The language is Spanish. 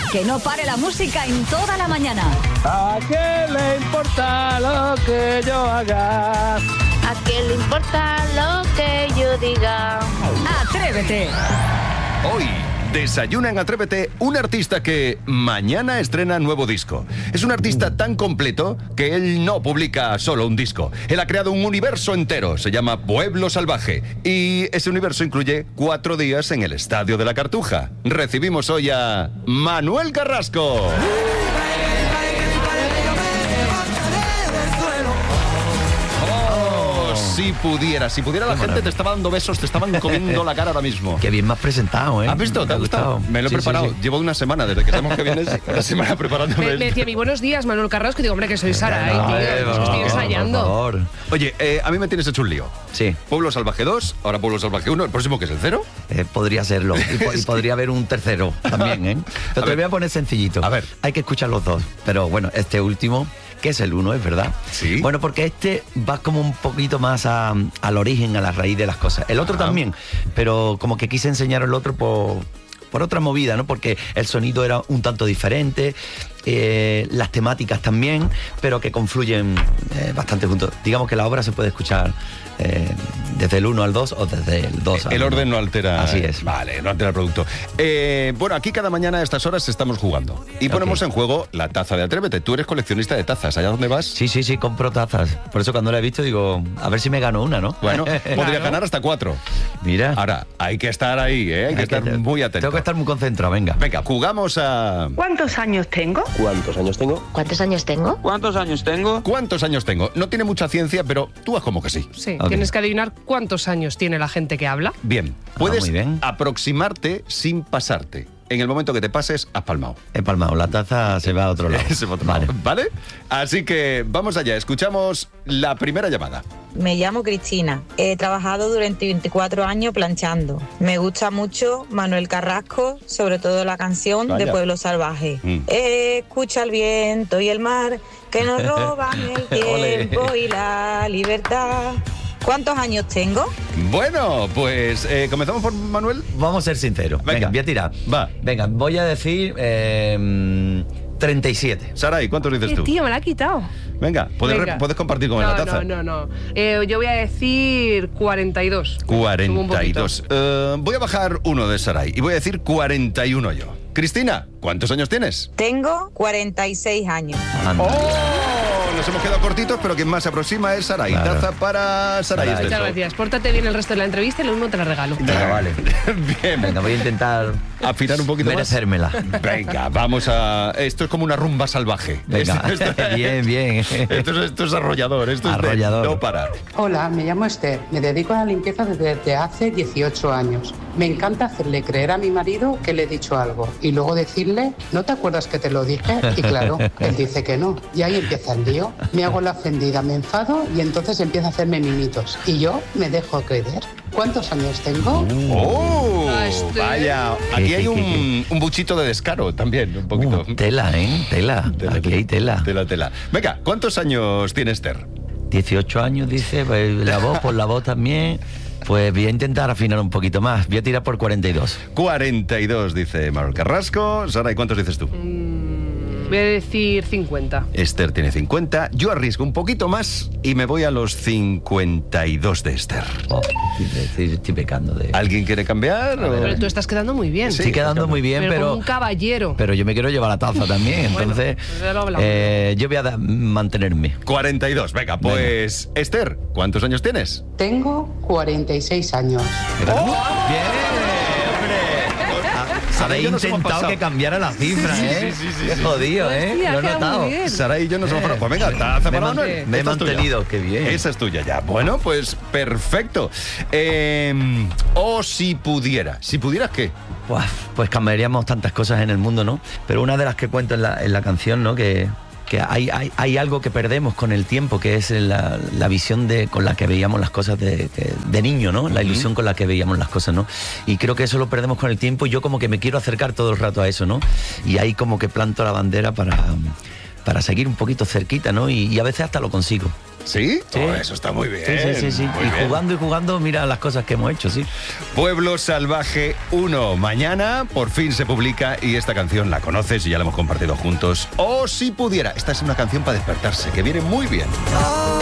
Que no pare la música en toda la mañana. ¿A quién le importa lo que yo haga? ¿A quién le importa lo que yo diga? Atrévete. Hoy desayuna en Atrévete un artista que mañana estrena nuevo disco. Es un artista tan completo que él no publica solo un disco. Él ha creado un universo entero, se llama Pueblo Salvaje. Y ese universo incluye 4 días en el Estadio de la Cartuja. Recibimos hoy a Manuel Carrasco. Si pudiera la gente te estaba dando besos, te estaban comiendo la cara ahora mismo. Qué bien me has presentado, ¿eh? ¿Has visto? ¿Te ha gustado? Me lo he preparado. Sí. Llevo una semana, desde que sabemos que vienes, una semana preparándome. Me decía mi buenos días, Manuel Carrasco, y digo, hombre, que soy Sara, tío, que estoy ensayando. Por favor. Oye, a mí me tienes hecho un lío. Sí. Pueblo Salvaje 2, ahora Pueblo Salvaje 1, el próximo que es el 0. Podría serlo. Y podría haber un tercero también, ¿eh? Pero te lo voy a poner sencillito. A ver. Hay que escuchar los dos. Pero bueno, este último, que es el 1, es verdad. Sí. Bueno, porque este va como un poquito más al origen, a la raíz de las cosas. El otro también, pero como que quise enseñar el otro por otra movida, ¿no? Porque el sonido era un tanto diferente, las temáticas también, pero que confluyen bastante juntos. Digamos que la obra se puede escuchar desde el 1 al 2 o desde el 2 al 1. El orden no altera. Así es. Vale, no altera el producto. Bueno, aquí cada mañana a estas horas estamos jugando. Y ponemos en juego la taza de Atrévete. Tú eres coleccionista de tazas. ¿Allá dónde vas? Sí, compro tazas. Por eso cuando la he visto digo, a ver si me gano una, ¿no? Bueno, podría ganar hasta 4. Mira. Ahora, hay que estar ahí, ¿eh? Hay que estar muy atento. Tengo que estar muy concentrado, venga. Venga, jugamos a... ¿Cuántos años tengo? ¿Cuántos años tengo? ¿Cuántos años tengo? ¿Cuántos años tengo? ¿Cuántos años tengo? No tiene mucha ciencia, pero tú haz como que sí. Sí, Ok. tienes que adivinar cuántos años tiene la gente que habla. Bien, puedes muy bien. aproximarte sin pasarte. En el momento que te pases, has palmado. He palmado, la taza se va a otro lado. Se va a otro Vale. lado, ¿vale? Así que vamos allá, escuchamos la primera llamada. Me llamo Cristina. He trabajado durante 24 años planchando. Me gusta mucho Manuel Carrasco, sobre todo la canción Vaya. de Pueblo Salvaje. Mm. Escucha el viento y el mar que nos roban el tiempo y la libertad. ¿Cuántos años tengo? Bueno, pues comenzamos por Manuel. Vamos a ser sinceros. Venga, voy a tirar. Va. Venga, voy a decir 37. Saray, ¿cuántos dices tú? Tío, me la ha quitado. Venga, Venga. puedes compartir con la taza. No. Yo voy a decir 42. Subo un poquito. 42. Voy a bajar uno de Saray y voy a decir 41 yo. Cristina, ¿cuántos años tienes? Tengo 46 años. Anda. Nos hemos quedado cortitos, pero quien más se aproxima es Saray. Claro. Taza para Saray. Saray. Muchas gracias. Pórtate bien el resto de la entrevista y lo mismo te la regalo. Venga, vale. Bien. Venga, voy a intentar Afinar un poquito merecérmela. más. Venga, vamos a... Esto es como una rumba salvaje. Venga, bien. Esto es arrollador. Esto Arrollador. es de no parar. Hola, me llamo Esther. Me dedico a la limpieza desde hace 18 años. Me encanta hacerle creer a mi marido que le he dicho algo y luego decirle, ¿no te acuerdas que te lo dije? Y claro, él dice que no. Y ahí empieza el lío. Me hago la ofendida, me enfado y entonces empieza a hacerme mimitos. Y yo me dejo creer. ¿Cuántos años tengo? ¡Oh! Vaya. Aquí hay un buchito de descaro también, un poquito. Tela, ¿eh? Tela. Aquí hay tela. Tela. Venga, ¿cuántos años tiene Esther? 18 años, dice, pues, la voz también. Pues voy a intentar afinar un poquito más. Voy a tirar por 42. 42, dice Manuel Carrasco. Sara, ¿y cuántos dices tú? Voy a decir 50. Esther tiene 50. Yo arriesgo un poquito más y me voy a los 52 de Esther. Oh, estoy pecando de... ¿Alguien quiere cambiar? o? Pero tú estás quedando muy bien. Estoy quedando muy bien, Pero pero... como un caballero. Pero yo me quiero llevar la taza también, Bueno, entonces pues ya lo hablamos. yo voy a mantenerme. 42, venga, pues Esther, ¿cuántos años tienes? Tengo 46 años. ¡Bien! Habéis intentado que cambiara la cifra, ¿eh? Sí. Qué jodido, ¿eh? Hostia, Lo he queda muy notado. bien. Sara y yo nos hemos parado. Pues venga, taza para Manuel. Me he Esta es tuya. mantenido, qué bien. Esa es tuya ya. Bueno, pues perfecto. Si pudieras. ¿Si pudieras qué? Pues cambiaríamos tantas cosas en el mundo, ¿no? Pero una de las que cuento en la canción, ¿no? Que hay algo que perdemos con el tiempo, que es la visión con la que veíamos las cosas de niño, ¿no? La ilusión con la que veíamos las cosas, ¿no? Y creo que eso lo perdemos con el tiempo y yo como que me quiero acercar todo el rato a eso, ¿no? Y ahí como que planto la bandera para seguir un poquito cerquita, ¿no? Y a veces hasta lo consigo. ¿Sí? Sí. Oh, eso está muy bien. Sí. Muy Y bien. jugando, mira las cosas que hemos hecho, sí. Pueblo Salvaje 1. Mañana por fin se publica y esta canción la conoces y ya la hemos compartido juntos. O si pudiera. Esta es una canción para despertarse, que viene muy bien.